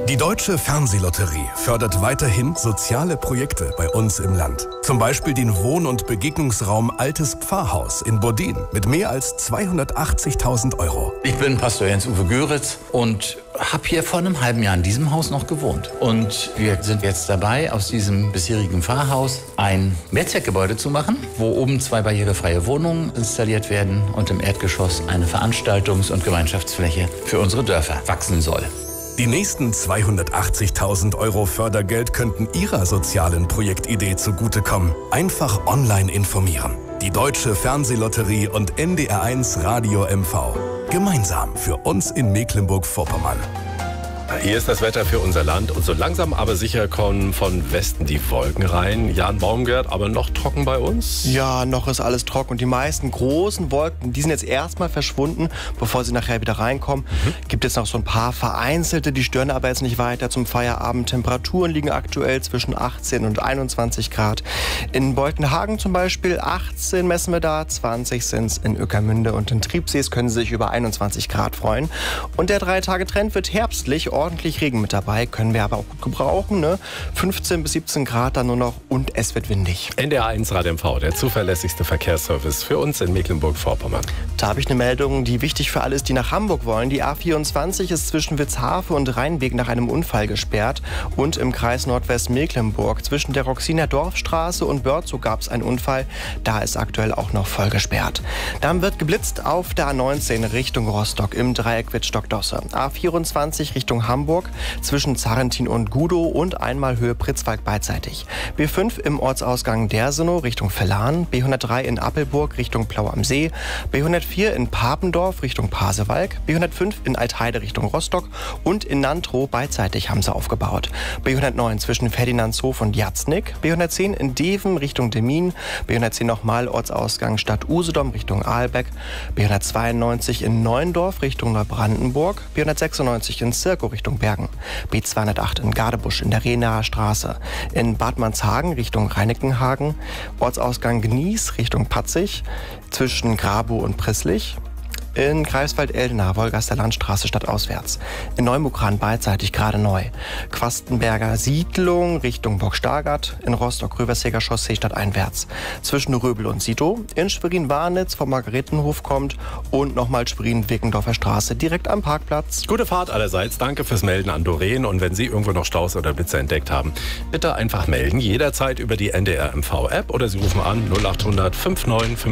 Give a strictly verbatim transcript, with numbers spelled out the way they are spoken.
Die Deutsche Fernsehlotterie fördert weiterhin soziale Projekte bei uns im Land. Zum Beispiel den Wohn- und Begegnungsraum Altes Pfarrhaus in Bodin mit mehr als zweihundertachtzigtausend Euro. Ich bin Pastor Jens-Uwe Göritz und habe hier vor einem halben Jahr in diesem Haus noch gewohnt. Und wir sind jetzt dabei, aus diesem bisherigen Pfarrhaus ein Mehrzweckgebäude zu machen, wo oben zwei barrierefreie Wohnungen installiert werden und im Erdgeschoss eine Veranstaltungs- und Gemeinschaftsfläche für unsere Dörfer wachsen soll. Die nächsten zweihundertachtzigtausend Euro Fördergeld könnten Ihrer sozialen Projektidee zugutekommen. Einfach online informieren. Die Deutsche Fernsehlotterie und N D R eins Radio M V. Gemeinsam für uns in Mecklenburg-Vorpommern. Hier ist das Wetter für unser Land und so langsam aber sicher kommen von Westen die Wolken rein. Jan Baumgart, aber noch trocken bei uns? Ja, noch ist alles trocken und die meisten großen Wolken, die sind jetzt erstmal verschwunden, bevor sie nachher wieder reinkommen. Mhm. Gibt es noch so ein paar vereinzelte, die stören aber jetzt nicht weiter zum Feierabend. Temperaturen liegen aktuell zwischen achtzehn und einundzwanzig Grad. In Beutenhagen zum Beispiel achtzehn messen wir da, zwanzig sind es in Ueckermünde und in Triebsees können sie sich über einundzwanzig Grad freuen. Und der Drei-Tage-Trend wird herbstlich, ordentlich Regen mit dabei, können wir aber auch gut gebrauchen. Ne? fünfzehn bis siebzehn Grad dann nur noch und es wird windig. N D R eins Radio M V, der zuverlässigste Verkehrsservice für uns in Mecklenburg-Vorpommern. Da habe ich eine Meldung, die wichtig für alle ist, die nach Hamburg wollen. Die A vierundzwanzig ist zwischen Witzhafe und Rheinweg nach einem Unfall gesperrt. Und im Kreis Nordwestmecklenburg zwischen der Roxiner Dorfstraße und Börzow gab es einen Unfall. Da ist aktuell auch noch voll gesperrt. Dann wird geblitzt auf der A neunzehn Richtung Rostock im Dreieck Wittstock-Dosse. A vierundzwanzig Richtung Hamburg zwischen Zarrentin und Gudow und einmal Höhe Pritzwalk beidseitig. B fünf im Ortsausgang Dersenow Richtung Vellan, B hundertdrei in Appelburg Richtung Plau am See, B hundertvier in Papendorf Richtung Pasewalk, B hundertfünf in Altheide Richtung Rostock und in Nantrow beidseitig haben sie aufgebaut. B hundertneun zwischen Ferdinandshof und Jatznick, B hundertzehn in Deven Richtung Demmin, B hundertzehn nochmal Ortsausgang Stadt Usedom Richtung Aalbeck, B hundertzweiundneunzig in Neuendorf Richtung Neubrandenburg, B hundertsechsundneunzig in Zirkow Richtung Bergen, B zweihundertacht in Gardebusch in der Rehnaer Straße, in Bad Manshagen Richtung Reinikenhagen, Ortsausgang Gnies Richtung Patzig, zwischen Grabow und Prisslich, in Greifswald-Eldena, Wolgaster Landstraße stadtauswärts. In Neumukran beidseitig gerade neu. Quastenberger Siedlung Richtung Burg-Stargard. In Rostock-Röversäger Chaussee stadteinwärts. Zwischen Röbel und Sito. In Schwerin-Warnitz vom Margaretenhof kommt. Und nochmal Schwerin-Wirkendorfer Straße direkt am Parkplatz. Gute Fahrt allerseits. Danke fürs Melden an Doreen. Und wenn Sie irgendwo noch Staus oder Blitze entdeckt haben, bitte einfach melden. Jederzeit über die N D R M V App oder Sie rufen an null acht hundert fünfundneunzig